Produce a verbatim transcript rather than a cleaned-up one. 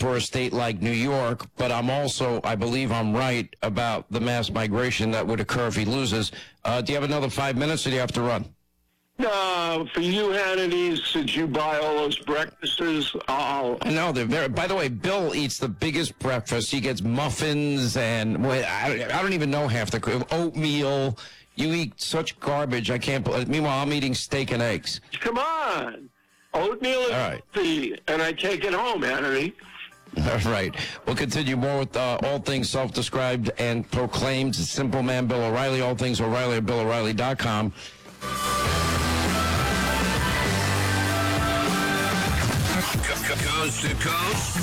for a state like New York, but I'm also, I believe I'm right about the mass migration that would occur if he loses. Uh, do you have another five minutes, or do you have to run? No, for you, Hannity, since you buy all those breakfasts, I'll... I know, they're very... By the way, Bill eats the biggest breakfast. He gets muffins and... Well, I, I don't even know half the... Oatmeal. You eat such garbage, I can't... Meanwhile, I'm eating steak and eggs. Come on. Oatmeal is all right. healthy, and I take it home, Hannity. All right. We'll continue more with uh, all things self-described and proclaimed. Simple Man Bill O'Reilly. All things O'Reilly at Bill O'Reilly dot com. Coast to coast.